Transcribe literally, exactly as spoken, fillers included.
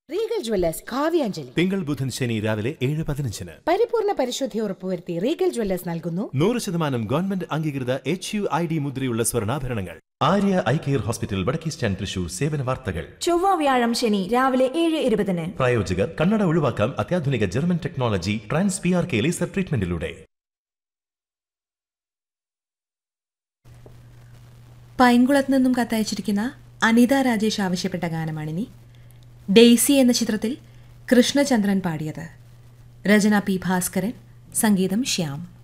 Regal Jewellers Kavyanjali തിങ്കൾ ബുധൻ ശനി രാവിലെ ഏഴ് പതിനഞ്ചിന് പരിപൂർണ പരിശുദ്ധി ഉറപ്പുവരുത്തി റീഗൽ ജ്വല്ലേഴ്സ് നൽകുന്നു നൂറ് ശതമാനം ഗവൺമെന്റ് അംഗീകൃത എച്ച് യു ഐ ഡി മുദ്രയുള്ള സ്വർണ്ണാഭരണങ്ങൾ. ആര്യ ഐ കെയർ ഹോസ്പിറ്റൽ വടക്കേ സ്റ്റാൻഡ് തൃശൂർ. സേവന വാർത്തകൾ ചൊവ്വ വ്യാഴം ശനി രാവിലെ ഏഴ് ഇരുപതിന്. പ്രായോജകർ കണ്ണട ഒഴിവാക്കാം അത്യാധുനിക German technology trans P R K laser ട്രീറ്റ്മെന്റിലൂടെ. പൈങ്കുളത്ത് നിന്നും കത്തയച്ചിരിക്കുന്ന അനിത രാജേഷ് ആവശ്യപ്പെട്ട ഗാനമാണിനി. ഡെയ്സി എന്ന ചിത്രത്തിൽ കൃഷ്ണചന്ദ്രൻ പാടിയത്. രചന പി ഭാസ്കരൻ, സംഗീതം ശ്യാം.